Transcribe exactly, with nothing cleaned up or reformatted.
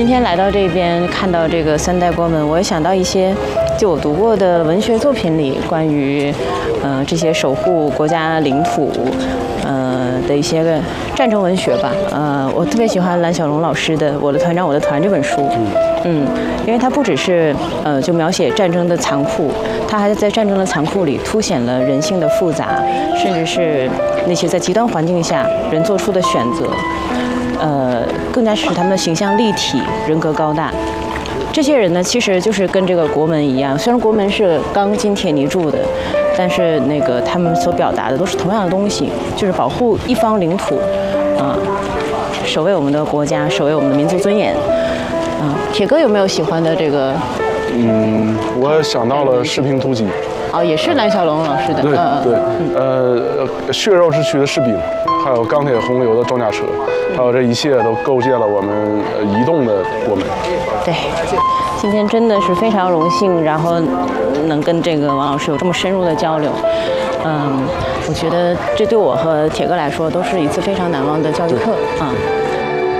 今天来到这边，看到这个三代国门，我也想到一些，就我读过的文学作品里关于，呃，这些守护国家领土，呃的一些个战争文学吧。呃，我特别喜欢蓝小龙老师的《我的团长我的团》这本书。嗯，因为它不只是呃就描写战争的残酷，它还在战争的残酷里凸显了人性的复杂，甚至是那些在极端环境下人做出的选择。呃，更加使他们的形象立体，人格高大。这些人呢，其实就是跟这个国门一样，虽然国门是钢筋铁泥铸的，但是那个他们所表达的都是同样的东西，就是保护一方领土，啊、呃，守卫我们的国家，守卫我们的民族尊严。啊、呃，铁哥有没有喜欢的这个？ 嗯，我想到了《士兵突击》。 哦，也是蓝小龙老师的。 对嗯、 对，呃，血肉之躯的士兵。还有钢铁洪流的装甲车，还有这一切都构建了我们呃移动的国门。 对，今天真的是非常荣幸，然后能跟这个王老师有这么深入的交流。嗯，我觉得这对我和铁哥来说都是一次非常难忘的教育课啊。嗯